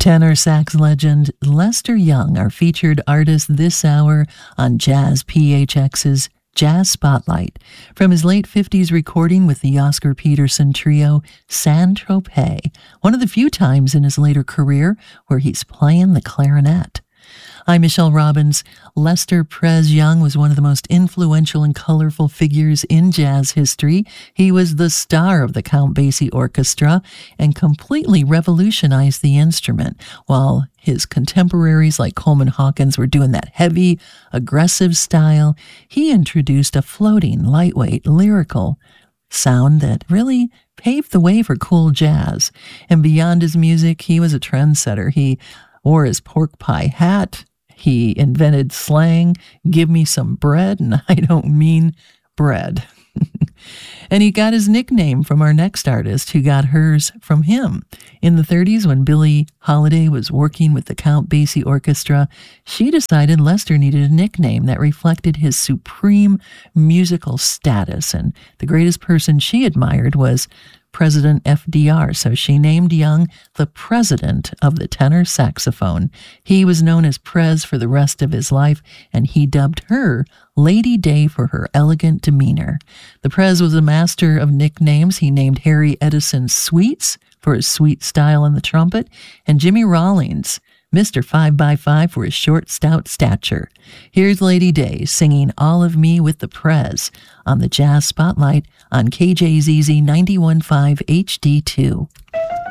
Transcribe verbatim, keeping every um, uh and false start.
Tenor sax legend Lester Young, our featured artist this hour on Jazz P H X's Jazz Spotlight, from his late fifties recording with the Oscar Peterson trio Saint-Tropez, one of the few times in his later career where he's playing the clarinet. I'm Michelle Robbins. Lester Prez Young was one of the most influential and colorful figures in jazz history. He was the star of the Count Basie Orchestra and completely revolutionized the instrument, while his contemporaries like Coleman Hawkins were doing that heavy, aggressive style. He introduced a floating, lightweight, lyrical sound that really paved the way for cool jazz. And beyond his music, he was a trendsetter. He wore his pork pie hat. He invented slang, give me some bread, and I don't mean bread. And he got his nickname from our next artist, who got hers from him. In the thirties, when Billie Holiday was working with the Count Basie Orchestra, she decided Lester needed a nickname that reflected his supreme musical status, and the greatest person she admired was President F D R, so she named Young the president of the tenor saxophone. He was known as Prez for the rest of his life, and he dubbed her Lady Day for her elegant demeanor. The Prez was a master of nicknames. He named Harry Edison Sweets for his sweet style on the trumpet, and Jimmy Rawlings Mister Five by Five for his short, stout stature. Here's Lady Day singing All of Me with the Prez on the Jazz Spotlight on K J Z Z ninety-one point five H D two.